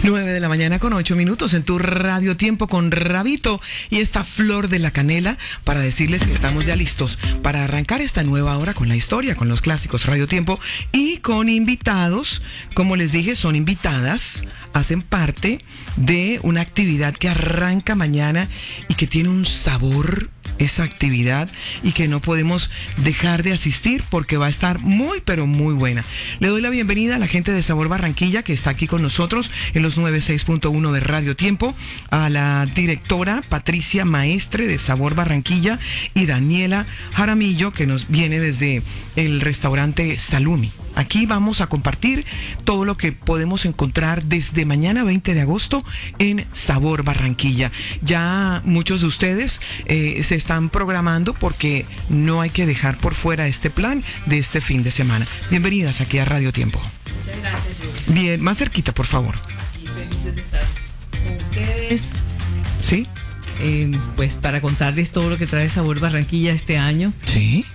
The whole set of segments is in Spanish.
9:08 en tu Radio Tiempo con Rabito y esta flor de la canela para decirles que estamos ya listos para arrancar esta nueva hora con la historia, con los clásicos Radio Tiempo y con invitados. Como les dije, son invitadas, hacen parte de una actividad que arranca mañana y que tiene un sabor, esa actividad, y que no podemos dejar de asistir porque va a estar muy pero muy buena. Le doy la bienvenida a la gente de Sabor Barranquilla que está aquí con nosotros en los 96.1 de Radio Tiempo, a la directora Patricia Maestre de Sabor Barranquilla y Daniela Jaramillo, que nos viene desde el restaurante Salumi. Aquí vamos a compartir todo lo que podemos encontrar desde mañana 20 de agosto en Sabor Barranquilla. Ya muchos de ustedes se están programando porque no hay que dejar por fuera este plan de este fin de semana. Bienvenidas aquí a Radio Tiempo. Muchas gracias, Jules. Bien, más cerquita, por favor. Y felices de estar con ustedes. ¿Sí? Pues para contarles todo lo que trae Sabor Barranquilla este año. Sí.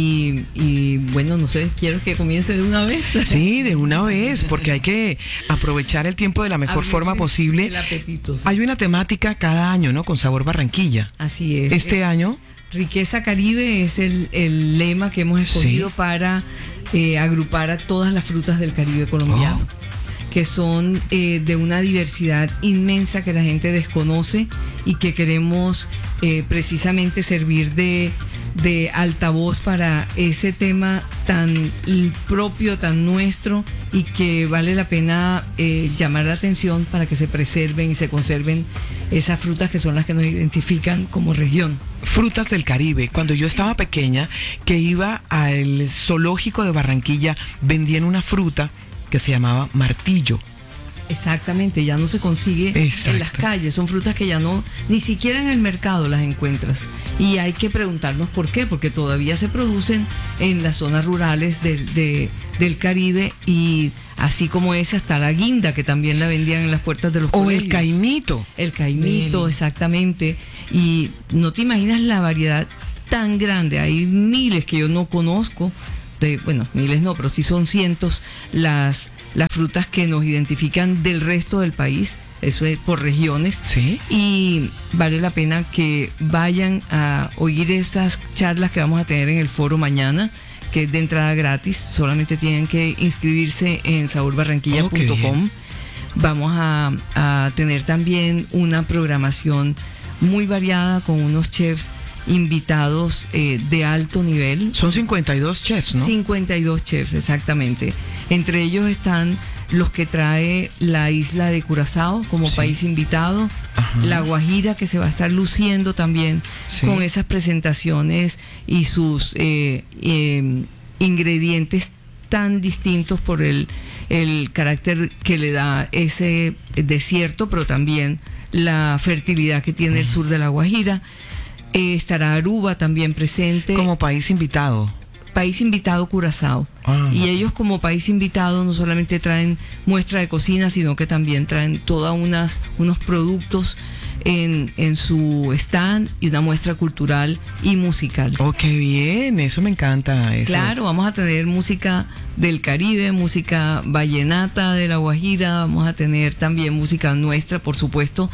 Y bueno, no sé, quiero que comience de una vez. Sí, de una vez, porque hay que aprovechar el tiempo de la mejor forma posible. El apetito. Sí. Hay una temática cada año, ¿no? Con Sabor Barranquilla. Así es. Este año. Riqueza Caribe es el lema que hemos escogido para agrupar a todas las frutas del Caribe colombiano. Que son de una diversidad inmensa que la gente desconoce y que queremos precisamente servir de altavoz para ese tema tan propio, tan nuestro, y que vale la pena llamar la atención para que se preserven y se conserven esas frutas que son las que nos identifican como región. Frutas del Caribe. Cuando yo estaba pequeña, que iba al zoológico de Barranquilla, vendían una fruta que se llamaba martillo. Exactamente, ya no se consigue en las calles, son frutas que ya no, ni siquiera en el mercado las encuentras. Y hay que preguntarnos por qué, porque todavía se producen en las zonas rurales del Caribe, y así como esa está la guinda, que también la vendían en las puertas de los colegios. O el caimito. El caimito, exactamente. Y no te imaginas la variedad tan grande, hay miles que yo no conozco. Bueno, miles no, pero sí son cientos las frutas que nos identifican del resto del país, eso es por regiones. ¿Sí? Y vale la pena que vayan a oír esas charlas que vamos a tener en el foro mañana, que es de entrada gratis, solamente tienen que inscribirse en saborbarranquilla.com. Vamos a tener también una programación muy variada con unos chefs invitados de alto nivel. Son 52 chefs, ¿no? 52 chefs, exactamente. Entre ellos están los que trae la isla de Curazao como país invitado. Ajá. La Guajira, que se va a estar luciendo también con esas presentaciones y sus ingredientes tan distintos por el carácter que le da ese desierto, pero también la fertilidad que tiene el sur de la Guajira. Estará Aruba también presente. Como país invitado. País invitado Curazao. Y ellos como país invitado no solamente traen muestra de cocina, sino que también traen todos unos productos en su stand y una muestra cultural y musical. Oh, qué bien, eso me encanta. Eso. Claro, vamos a tener música del Caribe, música vallenata de la Guajira, vamos a tener también música nuestra, por supuesto.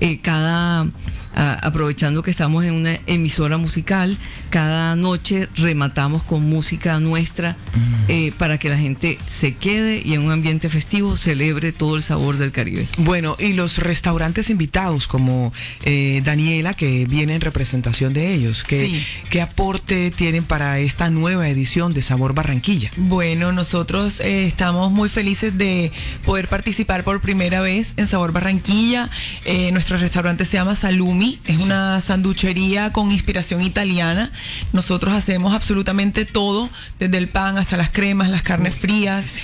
Aprovechando que estamos en una emisora musical, cada noche rematamos con música nuestra para que la gente se quede y en un ambiente festivo celebre todo el sabor del Caribe. Bueno, y los restaurantes invitados como Daniela, que viene en representación de ellos, ¿qué aporte tienen para esta nueva edición de Sabor Barranquilla? Bueno, nosotros estamos muy felices de poder participar por primera vez en Sabor Barranquilla. Nuestro restaurante se llama Salumi. Es una sanduchería con inspiración italiana. Nosotros hacemos absolutamente todo, desde el pan hasta las cremas, las carnes frías.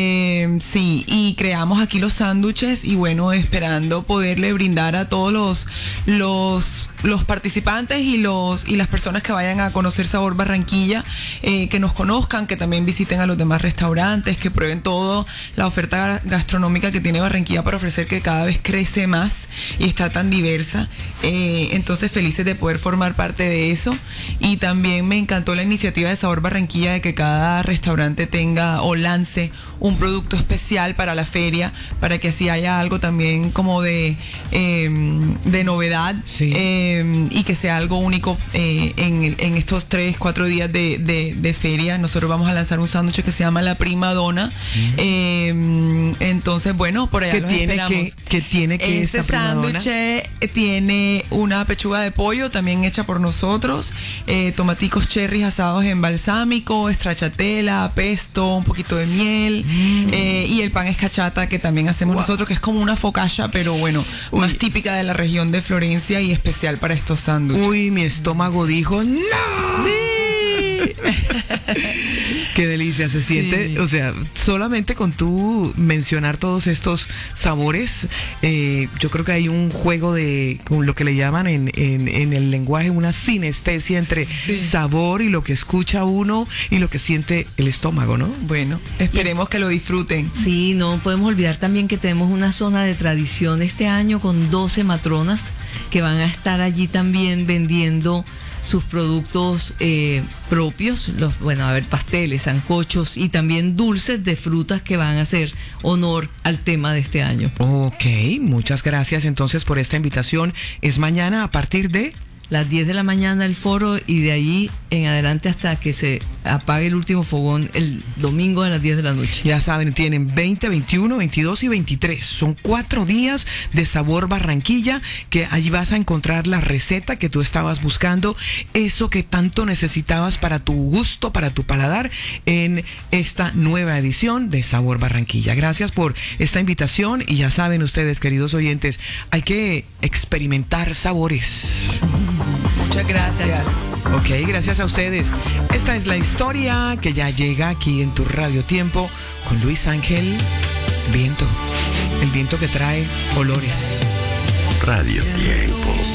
Y creamos aquí los sándwiches y bueno, esperando poderle brindar a todos los participantes y las personas que vayan a conocer Sabor Barranquilla, que nos conozcan, que también visiten a los demás restaurantes, que prueben toda la oferta gastronómica que tiene Barranquilla para ofrecer, que cada vez crece más y está tan diversa. Entonces felices de poder formar parte de eso, y también me encantó la iniciativa de Sabor Barranquilla de que cada restaurante restaurante tenga o lance un producto especial para la feria, para que así haya algo también como de novedad, sí. Y que sea algo único en estos 3-4 días de feria. Nosotros vamos a lanzar un sándwich que se llama La Prima Donna. Entonces, bueno, por allá los esperamos. ¿Qué tiene que ese sándwich tiene una pechuga de pollo también hecha por nosotros, tomaticos cherries asados en balsámico, stracciatella, pesto, un poquito de miel, y el pan escachata que también hacemos nosotros, que es como una focaccia, pero bueno, más típica de la región de Florencia y especial para estos sándwiches. Uy, mi estómago dijo ¡no! ¡Sí! Qué delicia, se siente, Sí. o sea, solamente con tú mencionar todos estos sabores, yo creo que hay un juego con lo que le llaman en el lenguaje una sinestesia entre sabor y lo que escucha uno y lo que siente el estómago, ¿no? Bueno, esperemos que lo disfruten. Sí, no podemos olvidar también que tenemos una zona de tradición este año con 12 matronas que van a estar allí también vendiendo sus productos propios, pasteles, sancochos y también dulces de frutas que van a hacer honor al tema de este año. Ok, muchas gracias entonces por esta invitación. Es mañana a partir de las 10 de la mañana el foro y de ahí en adelante hasta que se apague el último fogón el domingo a las 10 de la noche. Ya saben, tienen 20, 21, 22 y 23. Son 4 días de Sabor Barranquilla, que allí vas a encontrar la receta que tú estabas buscando, eso que tanto necesitabas para tu gusto, para tu paladar, en esta nueva edición de Sabor Barranquilla. Gracias por esta invitación y ya saben ustedes, queridos oyentes, hay que experimentar sabores. Muchas gracias. Ok, gracias a ustedes. Esta es la historia que ya llega aquí en tu Radio Tiempo con Luis Ángel Viento. El viento que trae olores. Radio Tiempo.